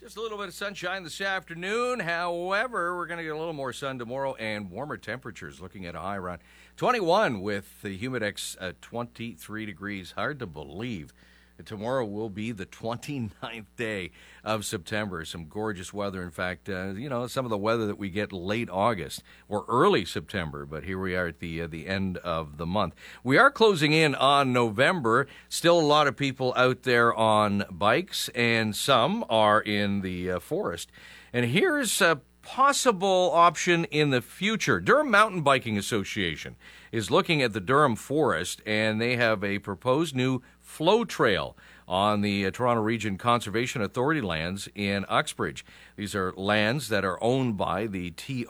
Just a little bit of sunshine this afternoon. However, we're going to get a little more sun tomorrow and warmer temperatures, looking at a high around 21 with the Humidex at 23 degrees. Hard to believe. Tomorrow will be the 29th day of September. Some gorgeous weather. In fact, some of the weather that we get late August or early September, but here we are at the end of the month. We are closing in on November. Still a lot of people out there on bikes, and some are in the forest. And here's a possible option in the future. Durham Mountain Biking Association is looking at the Durham Forest, and they have a proposed new flow trail on the Toronto Region Conservation Authority lands in Uxbridge. These are lands that are owned by the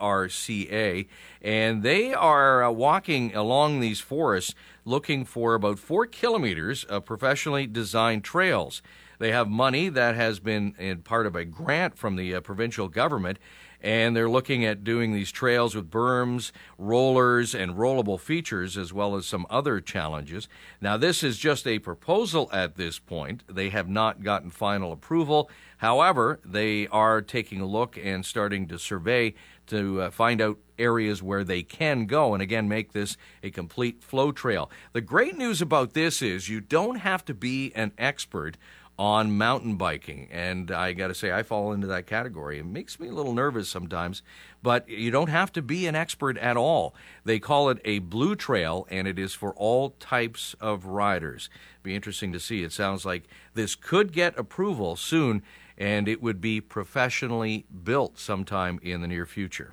TRCA, and they are walking along these forests looking for about 4 kilometers of professionally designed trails. They have money that has been in part of a grant from the provincial government, and they're looking at doing these trails with berms, rollers, and rollable features, as well as some other challenges. Now, this is just a proposal at this point. They have not gotten final approval. However, they are taking a look and starting to survey to find out areas where they can go and, again, make this a complete flow trail. The great news about this is you don't have to be an expert on mountain biking, and I got to say I fall into that category. It makes me a little nervous sometimes, but you don't have to be an expert at all. They call it a blue trail, and it is for all types of riders. Be interesting to see. It sounds like this could get approval soon, and it would be professionally built sometime in the near future.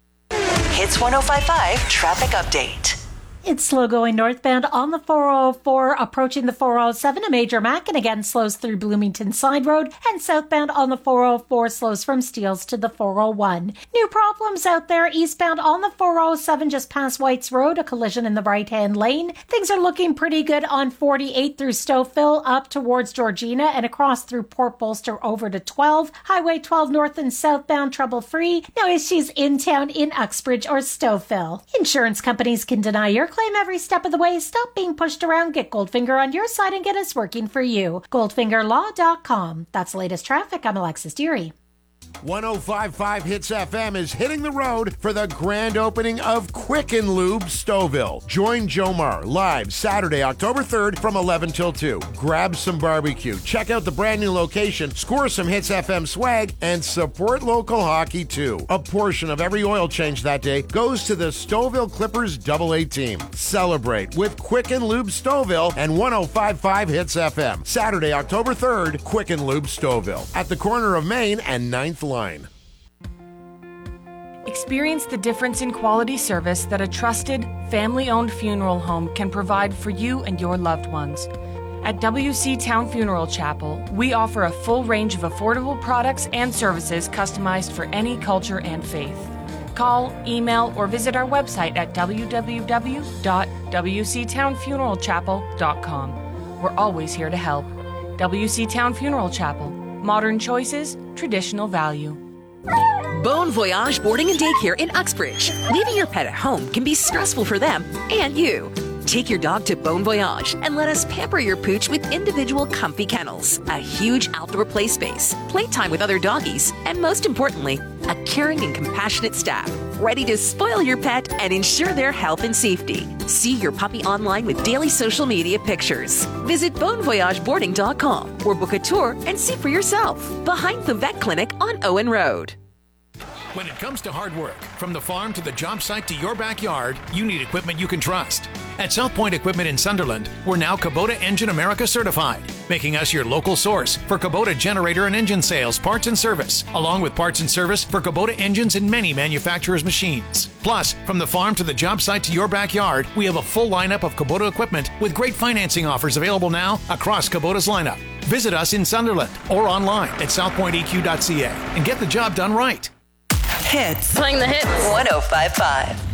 Hits 105.5 traffic update. It's slow going northbound on the 404, approaching the 407. A major Mac, and again slows through Bloomington Side Road, and southbound on the 404 slows from Steeles to the 401. New problems out there eastbound on the 407 just past Whites Road, a collision in the right-hand lane. Things are looking pretty good on 48 through Stouffville up towards Georgina and across through Port Bolster over to 12. Highway 12 north and southbound trouble-free. No issues in town in Uxbridge or Stouffville. Insurance companies can deny your claim every step of the way. Stop being pushed around. Get Goldfinger on your side and get us working for you. GoldfingerLaw.com. That's the latest traffic. I'm Alexis Deary. 105.5 Hits FM is hitting the road for the grand opening of Quicken Lube Stouffville. Join Jomar live Saturday, October 3rd from 11 till 2. Grab some barbecue, check out the brand new location, score some Hits FM swag, and support local hockey too. A portion of every oil change that day goes to the Stouffville Clippers AA team. Celebrate with Quicken Lube Stouffville and 105.5 Hits FM. Saturday, October 3rd, Quicken Lube Stouffville at the corner of Main and 9th line. Experience the difference in quality service that a trusted, family-owned funeral home can provide for you and your loved ones. At WC Town Funeral Chapel, we offer a full range of affordable products and services customized for any culture and faith. Call, email, or visit our website at www.wctownfuneralchapel.com. We're always here to help. WC Town Funeral Chapel. Modern choices, traditional value. Bon Voyage Boarding and Daycare in Uxbridge. Leaving your pet at home can be stressful for them and you. Take your dog to Bon Voyage and let us pamper your pooch with individual comfy kennels, a huge outdoor play space, playtime with other doggies, and most importantly, a caring and compassionate staff ready to spoil your pet and ensure their health and safety. See your puppy online with daily social media pictures. Visit bonvoyageboarding.com or book a tour and see for yourself. Behind the vet clinic on Owen Road. When it comes to hard work, from the farm to the job site to your backyard, you need equipment you can trust. At South Point Equipment in Sunderland, we're now Kubota Engine America certified, making us your local source for Kubota generator and engine sales, parts and service, along with parts and service for Kubota engines and many manufacturers' machines. Plus, from the farm to the job site to your backyard, we have a full lineup of Kubota equipment with great financing offers available now across Kubota's lineup. Visit us in Sunderland or online at southpointeq.ca and get the job done right. Hits. Playing the hits. 105.5.